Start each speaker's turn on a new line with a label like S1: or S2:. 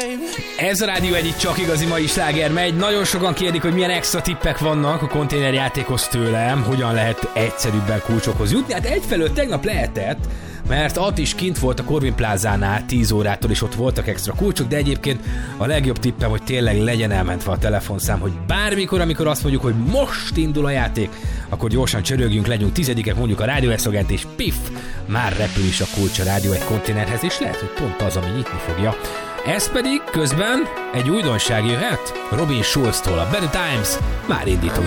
S1: Ez a Rádió Egyik csak igazi mai sláger megy. Nagyon sokan kérdik, hogy milyen extra tippek vannak a konténerjátékhoz tőlem, hogyan lehet egyszerűbben kulcsokhoz jutni. Hát egyfelől tegnap lehetett, mert At is kint volt a Corvin Plázánál 10 órától, és ott voltak extra kulcsok, de egyébként a legjobb tippem, hogy tényleg legyen elmentve a telefonszám, hogy bármikor, amikor azt mondjuk, hogy most indul a játék, akkor gyorsan csörögjünk, legyünk tizedikek, mondjuk a Rádió Eszogent, és piff, már repül is a kulcs a Rádió egy konténerhez, és lehet, hogy pont az, ami nyitni fogja. Ez pedig közben egy újdonság jöhet Robin Schulz-tól, a Better Times már indítom